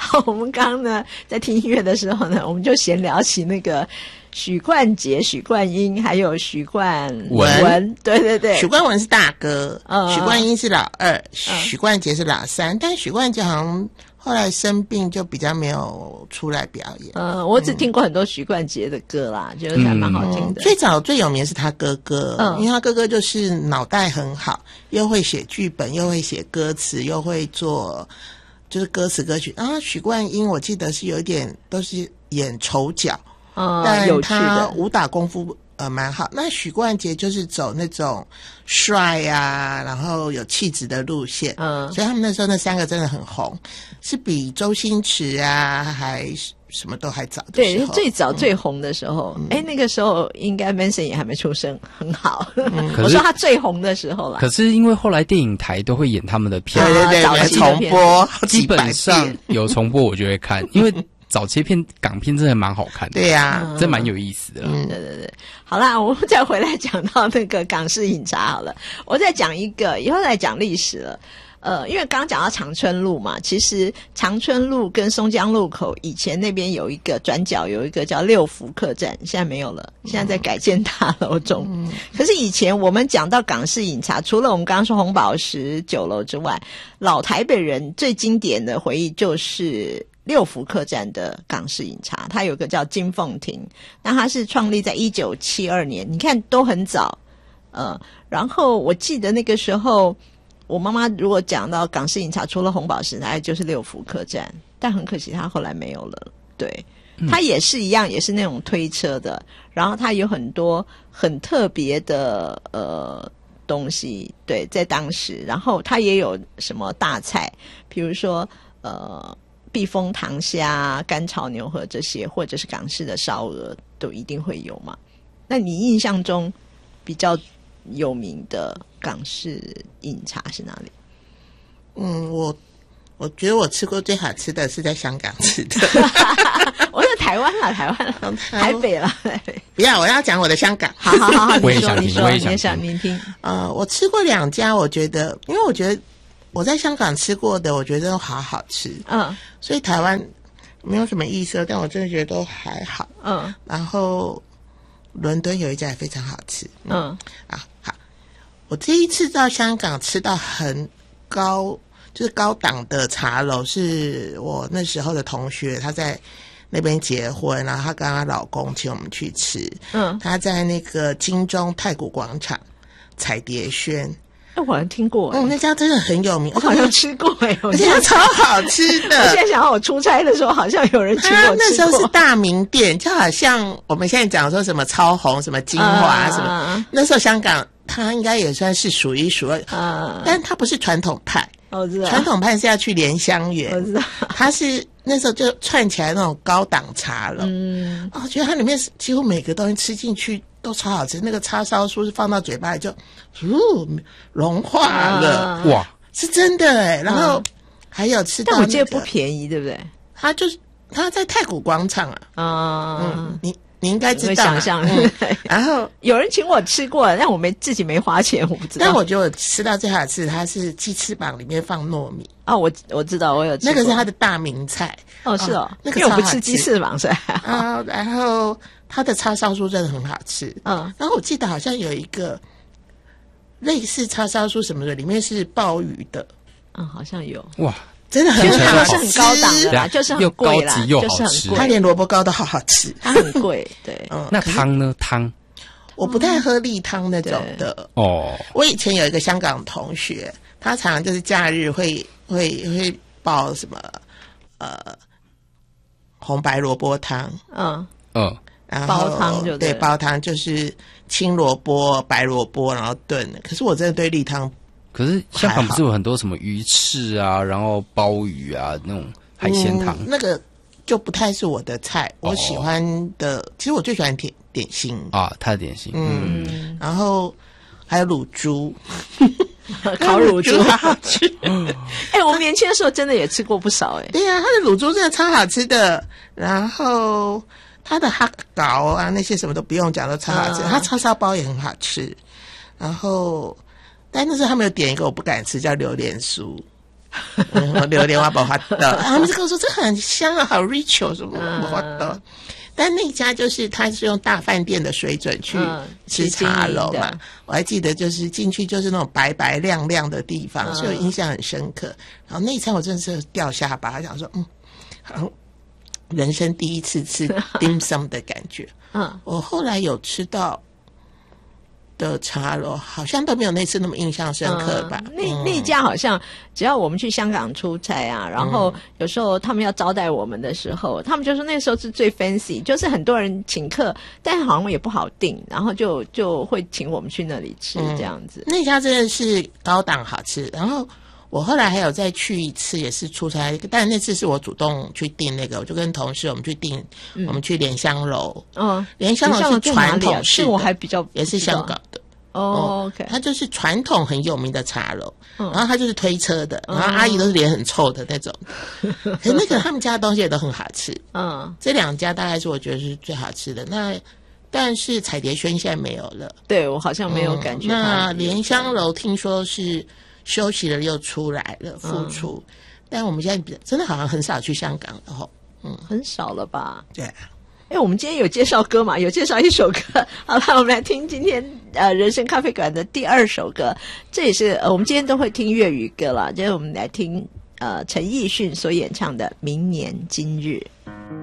好，我们刚刚呢在听音乐的时候呢，我们就闲聊起那个许冠杰、许冠英还有许冠文，对对对， 许冠文是大哥，许冠英是老二，许冠杰是老三，但许冠杰好像后来生病就比较没有出来表演。 我只听过很多许冠杰的歌啦，觉得还蛮好听的。 最早最有名是他哥哥，因为他哥哥就是脑袋很好，又会写剧本，又会写歌词，又会做就是歌词歌曲。然后许冠英我记得是有一点都是演丑角，但他武打功夫蛮好。那许冠杰就是走那种帅啊，然后有气质的路线，所以他们那时候那三个真的很红，是比周星驰啊还什么都还早的时候。对， 最早最红的时候，那个时候应该 Manson 也还没出生，很好。我说他最红的时候啦。 可是因为后来电影台都会演他们的片， 对，重播， 基本上有重播我就会看，因为早期片港片真的蛮好看的， 对呀， 真蛮有意思的。 对，好啦，我们再回来讲到那个港式饮茶好了。我再讲一个，以后再讲历史了。因为刚刚讲到长春路嘛，其实长春路跟松江路口以前那边有一个转角，有一个叫六福客栈，现在没有了，现在在改建大楼中。可是以前我们讲到港式饮茶，除了我们刚刚说红宝石酒楼之外，老台北人最经典的回忆就是六福客栈的港式饮茶，它有个叫金凤亭，那它是创立在1972年，你看都很早。然后我记得那个时候我妈妈如果讲到港式饮茶，除了红宝石大概就是六福客栈，但很可惜它后来没有了。对，它也是一样，也是那种推车的，然后它有很多很特别的东西，对，在当时，然后它也有什么大菜，比如说避风塘虾、干炒牛河这些，或者是港式的烧鹅，都一定会有嘛。那你印象中比较有名的港式饮茶是哪里？ 我觉得我吃过最好吃的是在香港吃的。 我在台湾啦，台北啦。 不要，我要讲我的香港。 好，你说，你想听。 我吃过2家，我觉得，因为我觉得我在香港吃过的，我觉得都好好吃。所以台湾没有什么意思，但我真的觉得都还好。然后伦敦有一家也非常好吃。好，我第一次到香港吃到很高，就是高档的茶楼，是我那时候的同学，他在那边结婚，然后她跟她老公请我们去吃。他在那个金钟太古广场彩蝶轩。 我好像听过。 那家真的很有名， 我好像吃过而且它超好吃的。 我现在想到我出差的时候，好像有人请我吃过。 那时候是大名店，就好像我们现在讲说什么超红、什么金华什么，那时候香港它应该也算是数一数二。但它不是传统派。 我知道， 传统派是要去莲香园， 我知道， 它是那时候就串起来那种高档茶楼。我觉得它里面几乎每个东西吃进去都超好吃，那个叉烧酥是放到嘴巴里就融化了， 哇， 是真的哎。然后还有吃到， 但我记得不便宜，对不对？ 它在太古广场你应该知道， 想象。 然后有人请我吃过，但我自己没花钱，我不知道。 但我觉得我吃到最好吃，它是鸡翅膀里面放糯米。 我知道，我有吃过。 那个是它的大名菜。 是哦， 那个因为我不吃鸡翅膀，所以然后它的叉烧酥真的很好吃。然后我记得好像有一个类似叉烧酥什么的，里面是鲍鱼的。 好像有。 哇。 真的很好吃，是很高档的啦，就是很贵啦，就是很贵。 它连萝卜糕都好好吃， 它很贵。对， 那汤呢？汤我不太喝例汤那种的。我以前有一个香港同学，他常常就是假日会煲什么红白萝卜汤。然后煲汤就对，煲汤就是青萝卜、白萝卜，然后炖的。可是我真的对例汤。 可是香港不是有很多什么鱼翅啊，然后鲍鱼啊那种海鲜汤， 那个就不太是我的菜。我喜欢的，其实我最喜欢点心啊， 它的点心， 然后还有卤猪， 烤乳猪好好吃。我们年轻的时候真的也吃过不少。 对呀，它的卤猪真的超好吃的。然后它的哈糕啊，那些什么都不用讲，都超好吃。它叉烧包也很好吃。然后但那时候他们有点一个我不敢吃，叫榴莲酥。 榴莲我不发的，他们就跟我说这很香啊，好 rich 哦，什么不发的。但那家就是他是用大饭店的水准去吃茶楼嘛，我还记得就是进去就是那种白白亮亮的地方，所以我印象很深刻。然后那一餐我真的是掉下巴，想说好人生第一次吃 dim sum 的感觉。我后来有吃到的茶楼好像都没有那次那么印象深刻吧。 那家好像只要我们去香港出差啊，然后有时候他们要招待我们的时候，他们就说那时候是最 fancy， 就是很多人请客，但好像也不好订，然后就会请我们去那里吃这样子。 那家真的是高档好吃。然后我后来还有再去一次，也是出差，但那次是我主动去订那个，我就跟同事我们去订，我们去莲香楼。莲香楼是传统式的， 我还比较也是香港的。 OK， 它就是传统很有名的茶楼，然后它就是推车的，然后阿姨都是脸很臭的那种。可是那个他们家的东西也都很好吃。这两家大概是我觉得是最好吃的。但是彩蝶轩现在没有了， 对我好像没有感觉。 那莲香楼听说是休息了又出来了复出，但我们现在真的好像很少去香港了吼。 很少了吧？ 对。 我们今天有介绍歌嘛？有介绍一首歌。好了，我们来听今天人生咖啡馆的第2首歌。这也是我们今天都会听粤语歌了。今天我们来听陈奕迅所演唱的《明年今日》。